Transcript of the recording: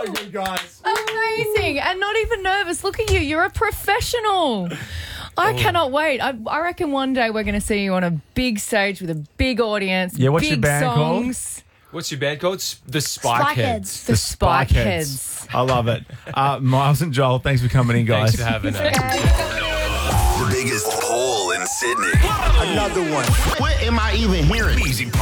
good, guys. Amazing. And not even nervous. Look at you. You're a professional. I cannot wait. I reckon one day we're going to see you on a big stage with a big audience. Yeah, what's big your band songs. What's your band called? The Spikeheads. The Spikeheads. I love it. Miles and Joel, thanks for coming in, guys. Thanks for having us. The biggest poll in Sydney. Another one. What am I even hearing? Easy